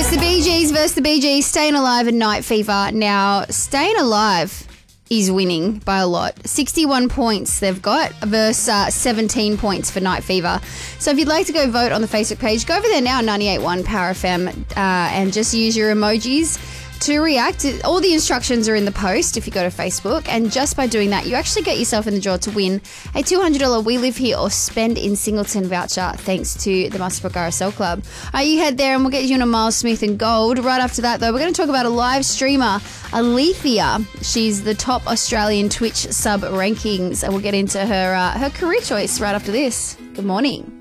it's the Bee Gees versus the Bee Gees, Staying Alive and Night Fever. Now, Staying Alive is winning by a lot. 61 points they've got versus 17 points for Night Fever. So if you'd like to go vote on the Facebook page, go over there now, 98.1 Power FM, and just use your emojis to react. All the instructions are in the post if you go to Facebook, and just by doing that, you actually get yourself in the draw to win a $200 We Live Here or Spend in Singleton voucher thanks to the Muswellbrook RSL Club. You head there and we'll get you in a Miles Smith and Gold. Right after that, though, we're going to talk about a live streamer, Alethea. She's the top Australian Twitch sub rankings, and we'll get into her career choice right after this. Good morning.